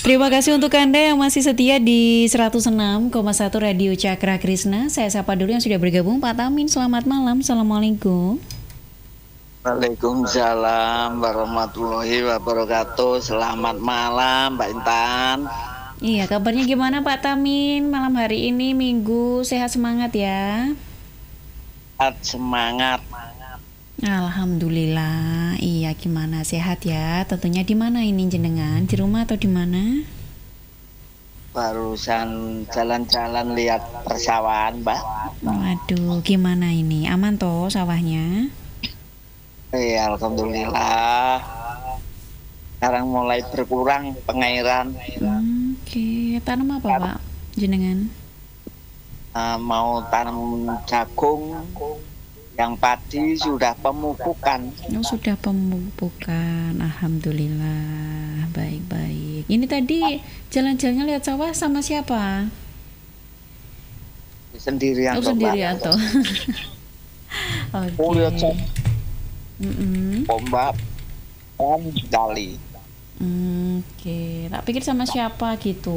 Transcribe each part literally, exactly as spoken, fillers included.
Terima kasih untuk Anda yang masih setia di seratus enam koma satu Radio Cakra Krisna. Saya sapa dulu yang sudah bergabung, Pak Tamin. Selamat malam. Assalamualaikum. Waalaikumsalam warahmatullahi wabarakatuh. Selamat malam, Mbak Intan. Iya, kabarnya gimana Pak Tamin? Malam hari ini Minggu, sehat semangat ya? Semangat. Alhamdulillah. Iya, gimana? Sehat ya? Tentunya di mana ini jenengan? Di rumah atau di mana? Barusan jalan-jalan lihat persawahan, Mbak. Waduh, gimana ini? Aman toh sawahnya? Eh, alhamdulillah. Sekarang mulai berkurang pengairan. Hmm, Oke, okay. Tanam apa Pak jenengan? Uh, mau tanam jagung. Yang padi sudah pemupukan. Oh, sudah pemupukan. Alhamdulillah. Baik-baik. Ini tadi jalan-jalannya lihat sawah sama siapa? Sendirian. Oh, sendirian toh. Oke. Oh, lihat sawah. Mm-mm. Ombak kan sekali. Mm, Oke, okay. Tak pikir sama siapa gitu.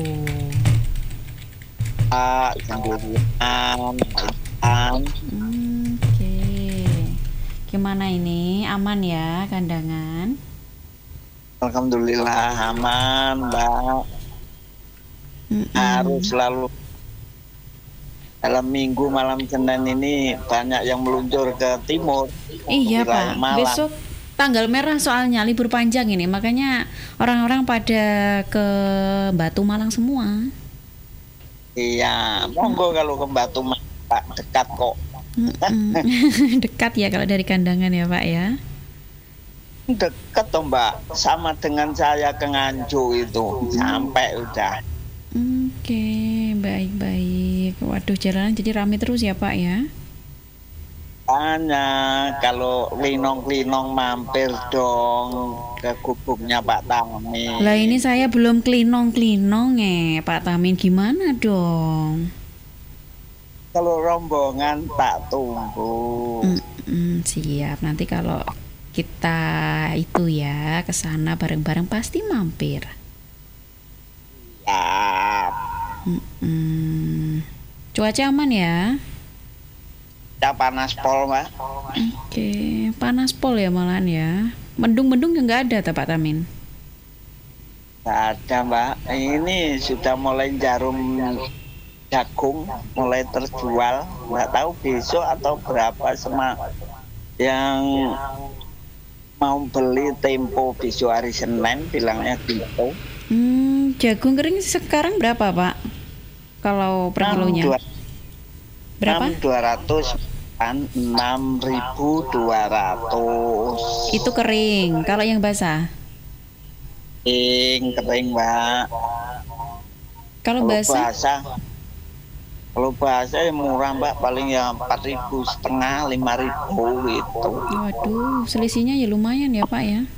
Ah, sendirian. Hmm, Oke. Gimana ini? Aman ya kandangan? Alhamdulillah aman, Mbak. Mm-mm. Harus selalu dalam minggu malam Senin ini banyak yang meluncur ke timur. Iya Pak, Malang. Besok tanggal merah soalnya libur panjang ini, makanya orang-orang pada ke Batu Malang semua. Iya, monggo kalau ke Batu Malang, Pak, dekat kok. Dekat ya kalau dari kandangan ya Pak ya. Dekat toh Mbak, sama dengan saya ke Nganjuk itu, sampai udah. Oke, baik-baik. Waduh, jalanan jadi ramai terus ya Pak ya. Hanya kalau linong-linong mampir dong ke gubuknya Pak Tamin. Lah ini saya belum klinong-klinong eh Pak Tamin, gimana dong? Kalau rombongan tak tunggu. Mm-mm, siap, nanti kalau kita itu ya ke sana bareng-bareng pasti mampir. Siap. Mm-mm. Cuaca aman ya? Ya panas pol, Mbak. Oke, panas pol ya malahan ya. Mendung-mendung yang nggak ada Pak Tamin? Nggak ada, Mbak. Ini sudah mulai jarum jagung mulai terjual, nggak tahu besok atau berapa sama yang mau beli tempo besok hari Senin bilangnya gitu. Hmm, jagung kering sekarang berapa Pak? Kalau per kilonya? Berapa? dua ratus enam ribu dua ratus. Itu kering. Kalau yang basah? Kering, kering Mbak. Kalau basah? basah Kalau bahasa yang murah Mbak, paling ya empat ribu setengah, lima ribu gitu. Waduh, selisihnya ya lumayan ya Pak ya.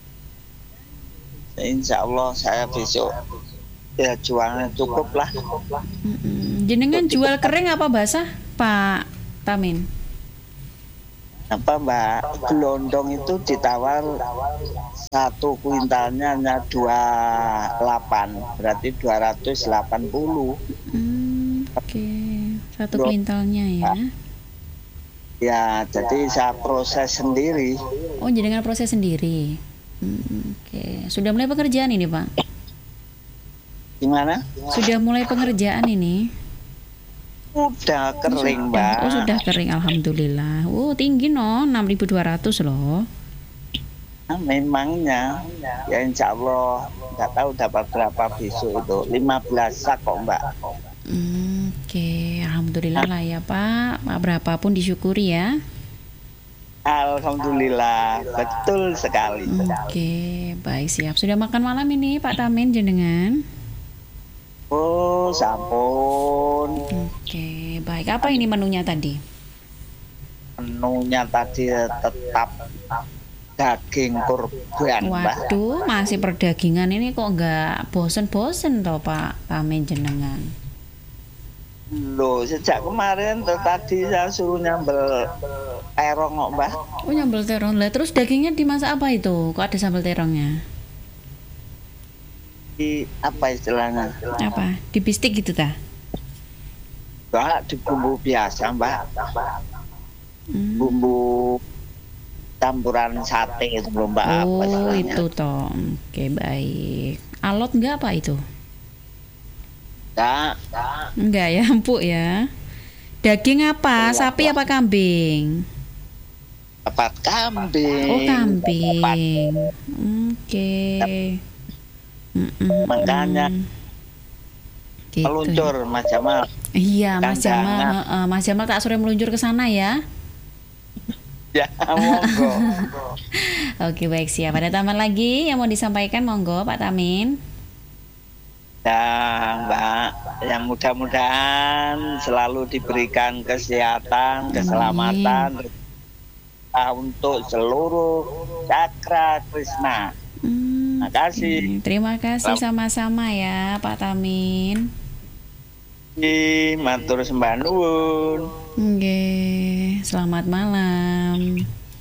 Insya Allah saya besok ya jualnya cukup lah. Mm-mm. Jenengan jual kering apa basah Pak Tamin? Apa Mbak, gelondong itu ditawar satu kuintalnya hanya dua puluh delapan, berarti dua ratus delapan puluh. Hmm, Oke, okay. Satu kuintalnya ya. Ya, jadi saya proses sendiri. Oh, jenengan proses sendiri. Hmm, Oke, okay. Sudah mulai pekerjaan ini Pak? Gimana? Sudah mulai pengerjaan ini? Udah kering, oh, Mbak. Oh, sudah kering, alhamdulillah. Oh, tinggi no, enam ribu dua ratus loh. Nah, memangnya, ya insya Allah, nggak tahu dapat berapa besok itu, lima belas sak kok, Mbak. Hmm, Oke, okay. Alhamdulillah lah ya Pak. Berapapun disyukuri ya. Alhamdulillah, betul sekali. Oke, okay. Baik, siap. Sudah makan malam ini Pak Tamin jenengan? Oh, sampun. Oke, okay, baik. Apa ini menunya tadi? Menunya tadi tetap daging kurban, Mbak. Waduh, masih perdagingan ini kok nggak bosen-bosen toh Pak Tamin jenengan? Loh, sejak kemarin tadi saya suruh nyambel terong kok, Mbak. Oh, nyambel terong lah. Terus dagingnya dimasak apa itu? Kok ada sambal terongnya? di apa istilahnya? Apa? Di bistik gitu ta? Mbak, di bumbu biasa, Mbak. Hmm. Bumbu campuran sate itu belum Mbak. Apa Oh, istilahnya? itu toh. Oke, baik. Alot enggak apa itu? Ya, Enggak ya, empuk ya. Daging apa? Iya, Sapi Mbak. apa kambing? dapat kambing. Oh, dapat- kambing. Oke. Mm-mm-mm. Makanya Gitu. meluncur Mas Jamal. Iya, Mas Jamal. Kandangan. Heeh, Mas Jamal tak sore meluncur ke sana ya. Ya, monggo. Oke, baik, siap. Ada tambahan lagi yang mau disampaikan, monggo Pak Tamin. Ya, Mbak, yang mudah-mudahan selalu diberikan kesehatan, keselamatan untuk seluruh cakra Krishna. Hmm, Terima kasih. oke. Terima kasih sama-sama ya Pak Tamin. Di matur sembah nuwun. Oke, selamat malam.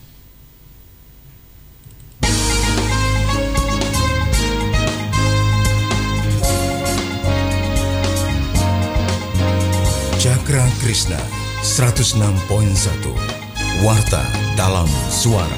Cakra Krishna seratus enam koma satu Warta dalam Suara.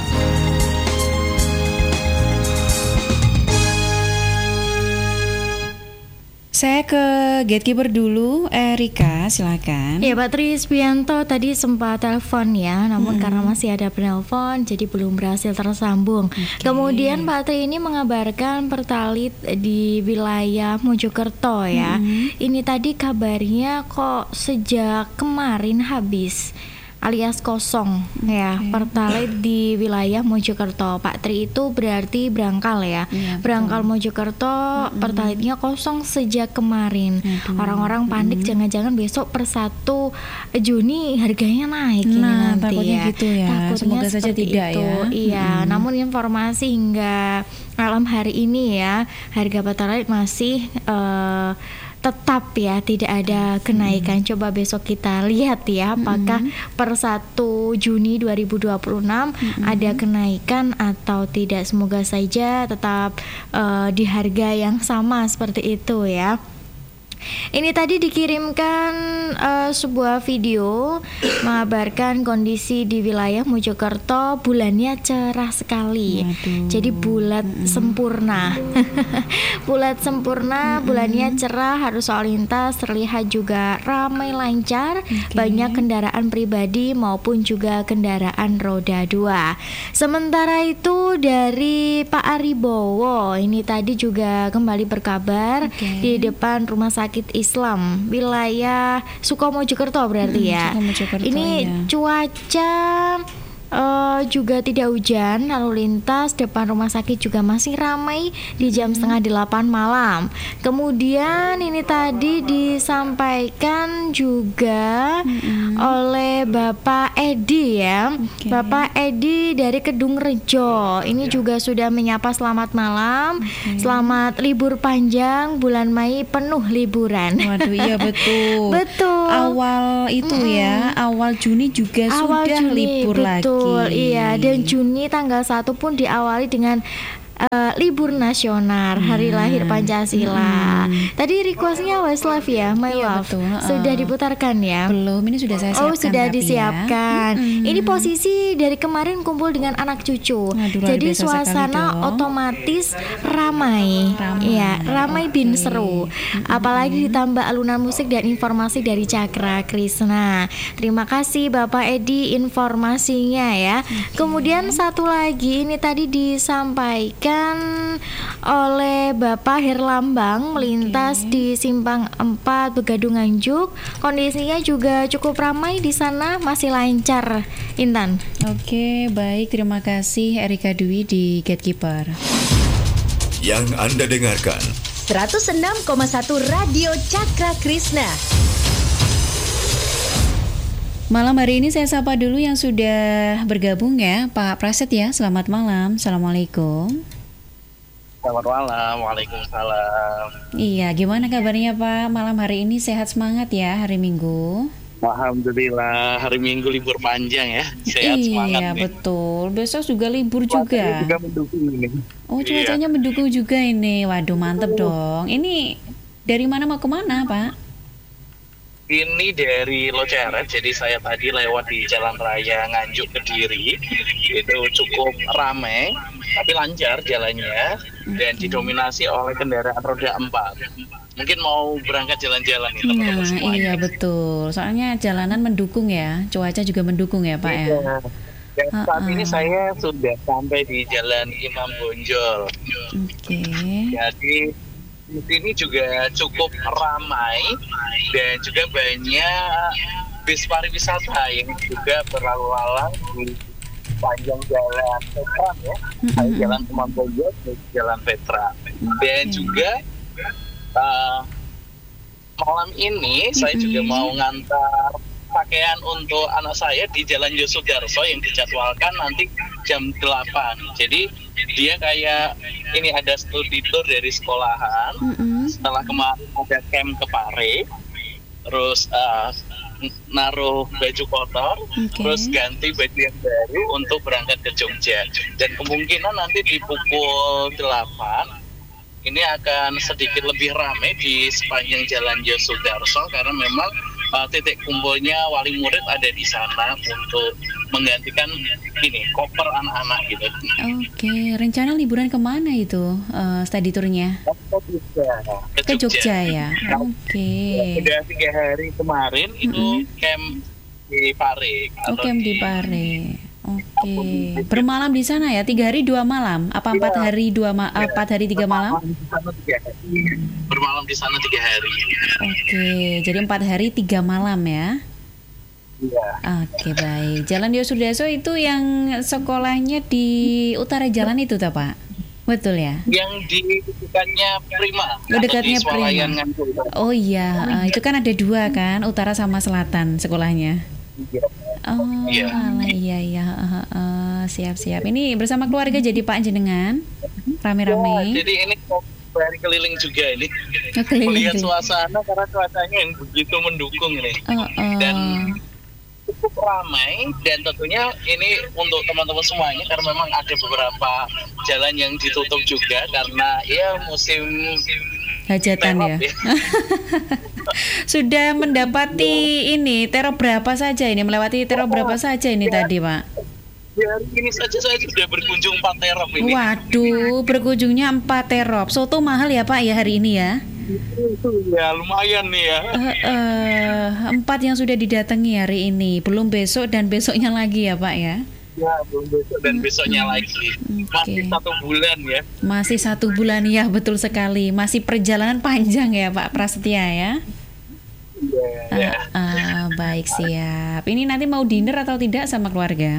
Saya ke gatekeeper dulu, Erika, silakan. Ya, Pak Trisbianto tadi sempat telepon ya, namun karena masih ada penelpon, jadi belum berhasil tersambung. Kemudian Pak Tri ini mengabarkan pertalit di wilayah Mojokerto ya. Ini tadi kabarnya kok sejak kemarin habis, alias kosong ya, pertalite di wilayah Mojokerto. Pak Tri itu berarti Brangkal ya. Iya, Brangkal Mojokerto pertalite-nya kosong sejak kemarin. Aduh. Orang-orang panik jangan-jangan besok per satu Juni harganya naik ini Nah, nanti takutnya ya. gitu ya. Takutnya Semoga saja seperti tidak itu. ya. Iya, Mm-mm. namun informasi hingga malam hari ini ya, harga pertalite masih eh, tetap ya, tidak ada kenaikan. Coba besok kita lihat ya, apakah per satu Juni dua ribu dua puluh enam ada kenaikan atau tidak. Semoga saja tetap eh, di harga yang sama seperti itu ya. Ini tadi dikirimkan eh, sebuah video mengabarkan kondisi di wilayah Mojokerto, bulannya cerah sekali. Waduh. Jadi bulat sempurna. Bulat sempurna, bulannya cerah, harus lalu lintas terlihat juga ramai lancar, banyak kendaraan pribadi maupun juga kendaraan roda dua. Sementara itu dari Pak Aribowo, ini tadi juga kembali berkabar Oke. di depan Rumah Sakit Islam wilayah Sukomojokerto berarti Mm-mm, ya. Sukomojokerto, Ini ya. cuaca eh, juga tidak hujan, lalu lintas depan rumah sakit juga masih ramai di jam setengah delapan malam. Kemudian ini tadi disampaikan juga oleh Bapak Edi ya. Oke. Bapak Edi dari Kedung Rejo. Ini juga sudah menyapa selamat malam, selamat libur panjang, bulan Mei penuh liburan. Waduh, iya betul. Betul. Awal itu ya, awal Juni juga Awal sudah Juni, libur betul, lagi. iya. Dan Juni tanggal satu pun diawali dengan eh, libur nasional, hari lahir Pancasila. Tadi requestnya Westlife ya, My Iya, Love, betul, heeh. sudah diputarkan ya. Belum, ini sudah saya siapkan. Oh, sudah tapi disiapkan. Ya. Mm-mm. Ini posisi dari kemarin kumpul dengan anak cucu. Waduh, luar Jadi biasa sekali suasana dong. otomatis ramai. Ramai. Iya, ramai bin Oke. seru. Apalagi ditambah alunan musik dan informasi dari Cakra Krishna. Terima kasih Bapak Edi informasinya ya. Kemudian satu lagi ini tadi disampaikan oleh Bapak Herlambang melintas di Simpang empat Begadung Nganjuk. Kondisinya juga cukup ramai di sana, masih lancar. Intan. Oke, baik. Terima kasih Erika Dwi di Gatekeeper. Yang Anda dengarkan seratus enam koma satu Radio Cakra Krishna. Malam hari ini saya sapa dulu yang sudah bergabung ya, Pak Praset ya. Selamat malam. Assalamualaikum. Selamat malam. Waalaikumsalam. Iya, gimana kabarnya Pak? Malam hari ini sehat semangat ya hari Minggu. Alhamdulillah hari Minggu libur panjang ya, sehat semangat Iya nih. betul, besok juga libur Cuacanya juga. juga mendukung ini. Oh cuacanya mendukung juga ini, waduh mantep dong. Ini dari mana mau kemana Pak? Ini dari Loceret, jadi saya tadi lewat di Jalan Raya Nganjuk Kediri, itu cukup ramai, tapi lancar jalannya, dan didominasi oleh kendaraan roda empat. Mungkin mau berangkat jalan-jalan nih teman-teman Nah semuanya. iya betul, soalnya jalanan mendukung ya, cuaca juga mendukung ya Pak ya. Iya. Dan saat Ha-ha. ini saya sudah sampai di Jalan Imam Bonjol. Oke. Jadi di sini juga cukup ramai dan juga banyak bis pariwisata yang juga berlalu lalang di panjang jalan Petra ya, Mm-mm. Jalan Imam Bonjol dan Jalan Petra. Dan Oke. juga uh, malam ini saya juga Mm-mm. mau ngantar pakaian untuk anak saya di Jalan Yosudarso yang dijadwalkan nanti jam delapan. Jadi dia kayak ini ada studi tour dari sekolahan. Mm-mm. Setelah kemarin ada camp ke Pare, terus uh, naruh baju kotor, Oke. terus ganti baju yang baru untuk berangkat ke Jogja. Dan kemungkinan nanti di pukul delapan ini akan sedikit lebih ramai di sepanjang Jalan Yosudarso karena memang uh, titik kumpulnya wali murid ada di sana untuk menggantikan ini koper anak-anak gitu. Oke, rencana liburan kemana itu eh, study tournya? Ke Jogja ya. Oke. Sudah tiga hari kemarin itu Mm-mm. camp di Pare. Oh, atau camp di Pare. Oke. Bermalam di sana ya? Tiga hari dua malam? Apa empat hari dua ma- eh, empat hari tiga malam? Bermalam di sana tiga hari. Bermalam di sana tiga hari. Oke. Jadi empat hari tiga malam ya? Iya. Oke baik. Jalan Yosudarso itu yang sekolahnya di utara jalan itu tak Pak? Betul ya? Yang di dekatnya Prima. Oh, dekatnya atau di Swalayan Prima. Nganjuk. Oh iya, eh, itu kan ada dua kan, utara sama selatan sekolahnya. Iya. Oh, Iya. alah, iya iya, eh, eh, siap-siap. Ini bersama keluarga jadi Pak jenengan, rame-rame. Ya, jadi ini hari keliling juga ini. Oh, keliling, Melihat keliling. suasana karena cuacanya yang begitu mendukung ini. Oh, oh. Dan cukup ramai dan tentunya ini untuk teman-teman semuanya karena memang ada beberapa jalan yang ditutup juga karena ya musim Hajatan ya. terop Sudah mendapati ini terop berapa saja ini, melewati terop berapa saja ini tadi Pak? Ya, hari ini saja saya sudah berkunjung empat terop ini. Waduh, berkunjungnya empat terop. Soto mahal ya Pak ya hari ini ya? Ya lumayan nih ya. Eh, eh, empat yang sudah didatangi hari ini, belum besok dan besoknya lagi ya Pak ya? Ya belum besok dan besoknya lagi. Masih Oke. satu bulan ya. Masih satu bulan ya, betul sekali. Masih perjalanan panjang ya Pak Prasetya ya? Ya. Eh, eh, baik siap. Ini nanti mau dinner atau tidak sama keluarga?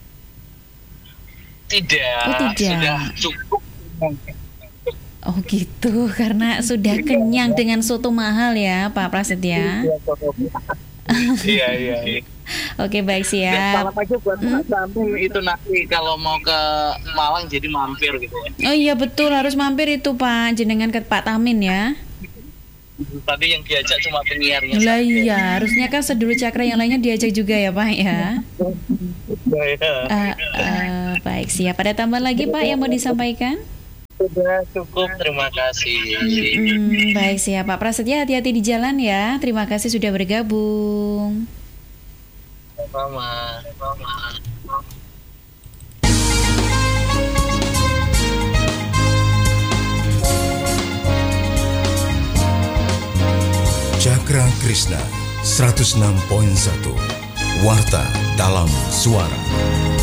Tidak. Oh, tidak. Sudah cukup. Oh gitu, karena sudah kenyang dengan soto mahal ya Pak Prasetya. Iya iya. iya. Oke baik Dan siap. salam aja buat Mas Samin itu nanti kalau mau ke Malang jadi mampir gitu ya. Oh iya betul, harus mampir itu Pak, jenengan ke Pak Tamin ya. Tadi yang diajak cuma penyiarnya. Lah saja. iya, harusnya kan sedulur cakra yang lainnya diajak juga ya Pak ya. Ya, ya. Eh, eh, baik siap. Ada tambahan lagi Pak yang mau disampaikan? Sudah cukup, terima kasih. Hmm, baik siap Pak Prasetya, hati-hati di jalan ya. Terima kasih sudah bergabung. Sama, sama. Cakra Krishna seratus enam koma satu Warta dalam Suara.